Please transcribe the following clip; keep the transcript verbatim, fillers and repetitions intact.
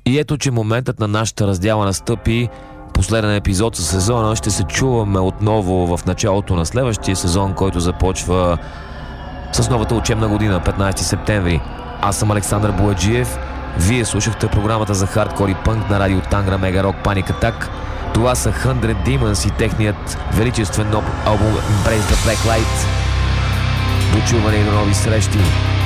И ето, че моментът на нашата раздяла настъпи. Последен епизод със сезона. Ще се чуваме отново в началото на следващия сезон, който започва с новата учебна година, петнайсети септември. Аз съм Александър Бояджиев. Вие слушахте програмата за хардкор и пънк на радио Тангра Мега Рок Panic Attack. Това са Hundred Demons и техният величествен албум Embrace the Black Light. До чуване и до нови срещи!